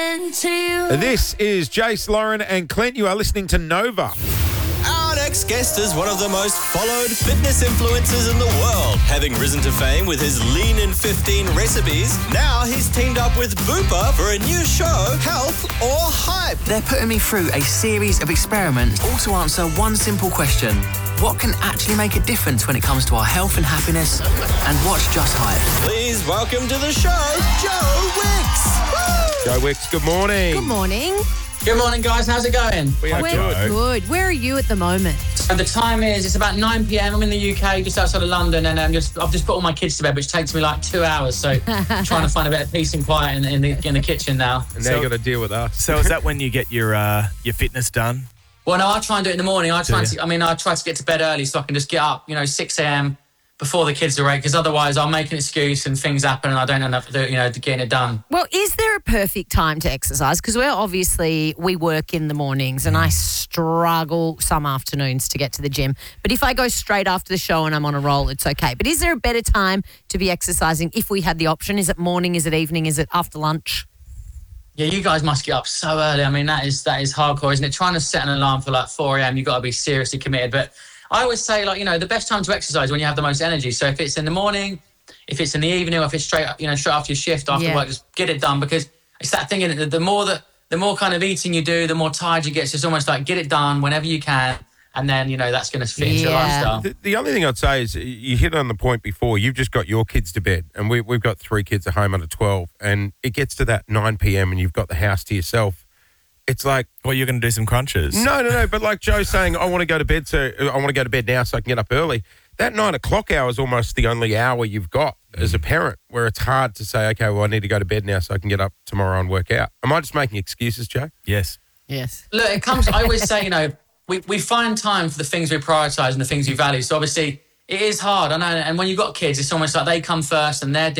This is Jace, Lauren and Clint. You are listening to Nova. Our next guest is one of the most followed fitness influencers in the world. Having risen to fame with his Lean in 15 recipes, now he's teamed up with Bupa for a new show, Health or Hype. They're putting me through a series of experiments, all to answer one simple question. What can actually make a difference when it comes to our health and happiness? And what's just hype? Please welcome to the show, Joe Wicks. Woo! Joe Wicks, good morning. Good morning. Good morning, guys. How's it going? We We're good. Where are you at the moment? So the time is, it's about 9 p.m. I'm in the UK, just outside of London, and I've just put all my kids to bed, which takes me like 2 hours. So I'm trying to find a bit of peace and quiet in the kitchen now. And now you got to deal with us. So is that when you get your fitness done? Well, no, I try and do it in the morning. I try to get to bed early so I can just get up, 6 a.m. before the kids are awake, because otherwise I'll make an excuse and things happen and I don't end up getting it done. Well, is there a perfect time to exercise? Because we work in the mornings and I struggle some afternoons to get to the gym. But if I go straight after the show and I'm on a roll, it's okay. But is there a better time to be exercising if we had the option? Is it morning? Is it evening? Is it after lunch? Yeah, you guys must get up so early. I mean, that is hardcore, isn't it? Trying to set an alarm for like 4 a.m., you've got to be seriously committed. But I always say, the best time to exercise is when you have the most energy. So if it's in the morning, if it's in the evening, or if it's straight after your shift, after work, just get it done, because it's that thing, the more kind of eating you do, the more tired you get. So it's almost like get it done whenever you can, and then, that's going to fit into your lifestyle. The only thing I'd say is you hit on the point before. You've just got your kids to bed, and we've got 3 kids at home under 12, and it gets to that 9 p.m. and you've got the house to yourself. It's like, well, you're going to do some crunches. No. But like Joe saying, I want to go to bed now so I can get up early. That 9 o'clock hour is almost the only hour you've got as a parent, where it's hard to say, okay, well, I need to go to bed now so I can get up tomorrow and work out. Am I just making excuses, Joe? Yes. Look, I always say, we find time for the things we prioritise and the things we value. So obviously it is hard, I know. And when you've got kids, it's almost like they come first and they're